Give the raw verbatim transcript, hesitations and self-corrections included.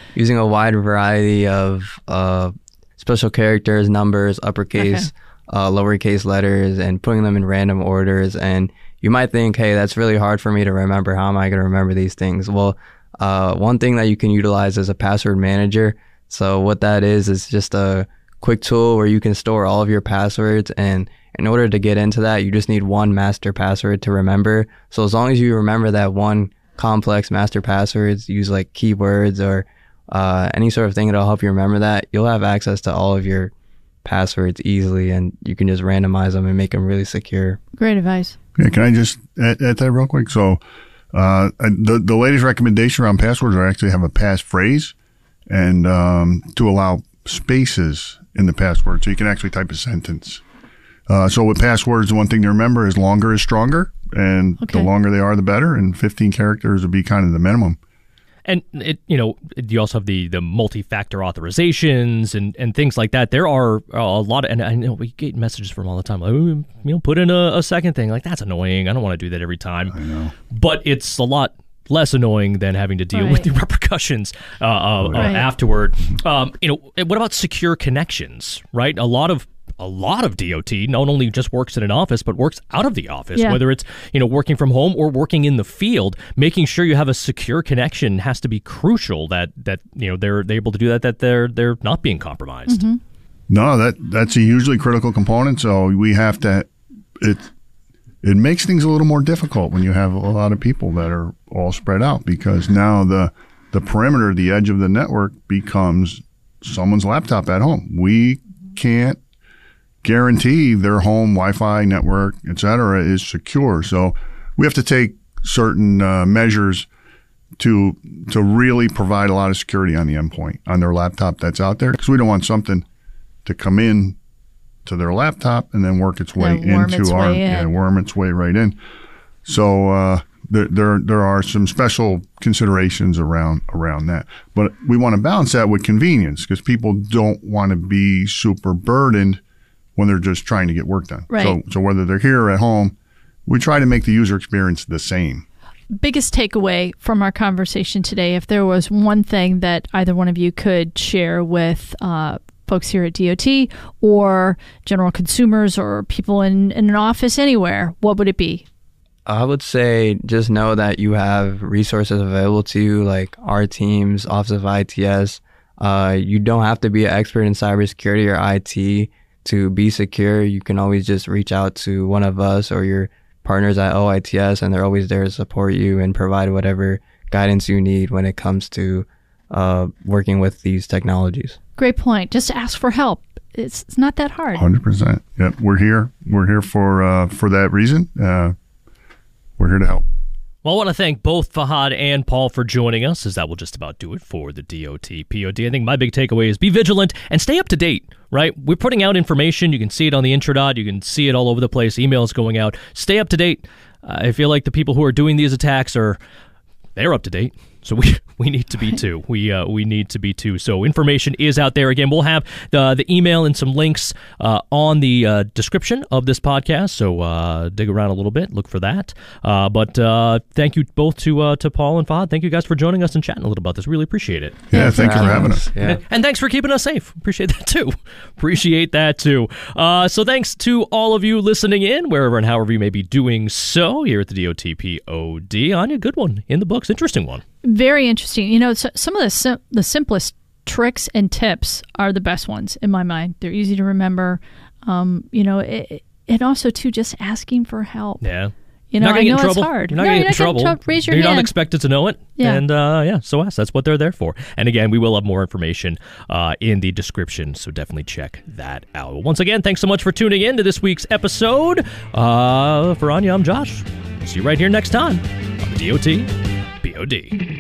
using a wide variety of uh, special characters, numbers, uppercase, okay. uh, lowercase letters, and putting them in random orders. And you might think, hey, that's really hard for me to remember. How am I going to remember these things? Well, uh, one thing that you can utilize is a password manager. So what that is, is just a quick tool where you can store all of your passwords, and in order to get into that, you just need one master password to remember. So as long as you remember that one complex master passwords, use like keywords or uh, any sort of thing that'll help you remember that, you'll have access to all of your passwords easily, and you can just randomize them and make them really secure. Great advice. Yeah, can I just add, add that real quick? So uh, the, the latest recommendation around passwords are actually have a passphrase and um, to allow spaces in the password so you can actually type a sentence. Uh, so with passwords, the one thing to remember is longer is stronger, and okay. the longer they are, the better, and fifteen characters would be kind of the minimum. And, it, you know, you also have the, the multi-factor authorizations and, and things like that. There are a lot of, and I know we get messages from all the time, like, you know, put in a, a second thing. Like, that's annoying. I don't want to do that every time. I know. But it's a lot less annoying than having to deal right. with the repercussions uh, uh, right. uh, afterward. Um, you know, what about secure connections, right? A lot of A lot of D O T not only just works in an office, but works out of the office, yeah. whether it's, you know, working from home or working in the field. Making sure you have a secure connection has to be crucial, that, that you know, they're, they're able to do that, that they're they're not being compromised. Mm-hmm. No, that that's a hugely critical component. So we have to, it, it makes things a little more difficult when you have a lot of people that are all spread out, because now the, the perimeter, the edge of the network becomes someone's laptop at home. We can't guarantee their home Wi-Fi network, et cetera, is secure. So we have to take certain uh, measures to to really provide a lot of security on the endpoint, on their laptop that's out there, because we don't want something to come in to their laptop and then work its way into its our way yeah, worm its way right in. So uh, there there there are some special considerations around around that, but we want to balance that with convenience, because people don't want to be super burdened when they're just trying to get work done. Right. So, so whether they're here or at home, we try to make the user experience the same. Biggest takeaway from our conversation today, if there was one thing that either one of you could share with uh, folks here at D O T or general consumers or people in, in an office anywhere, what would it be? I would say just know that you have resources available to you, like our teams, Office of I T S. Uh, you don't have to be an expert in cybersecurity or I T to be secure. You can always just reach out to one of us or your partners at O I T S, and they're always there to support you and provide whatever guidance you need when it comes to uh, working with these technologies. Great point. Just ask for help. It's, it's not that hard. one hundred percent. Yep, we're here. We're here for uh, for that reason. Uh, we're here to help. Well, I want to thank both Fahad and Paul for joining us, as that will just about do it for the D O T P O D. I think my big takeaway is be vigilant and stay up to date, right? We're putting out information. You can see it on the Introdot. You can see it all over the place. Emails going out. Stay up to date. Uh, I feel like the people who are doing these attacks are, they're up to date. So we we need to be too. We uh, we need to be too. So information is out there. Again, we'll have the the email and some links uh, on the uh, description of this podcast. So uh, dig around a little bit, look for that. Uh, but uh, thank you both to uh, to Paul and Fahad. Thank you guys for joining us and chatting a little about this. Really appreciate it. Yeah, thank you for having us. Yeah. And, and thanks for keeping us safe. Appreciate that too. Appreciate that too. Uh, so thanks to all of you listening in, wherever and however you may be doing so here at the D O T P O D. Anya, good one in the books. Interesting one. Very interesting. You know, so, some of the sim- the simplest tricks and tips are the best ones in my mind. They're easy to remember. Um, you know, it, and also too, just asking for help. Yeah. You know, not I know get in it's trouble. hard. You're not no, going to you're get in trouble. trouble. Raise your you're hand. not expected to know it. Yeah. And uh, yeah, so ask. That's what they're there for. And again, we will have more information uh, in the description, so definitely check that out. Well, once again, thanks so much for tuning in to this week's episode. Uh, for Anya, I'm Josh. See you right here next time on the D O T P O D.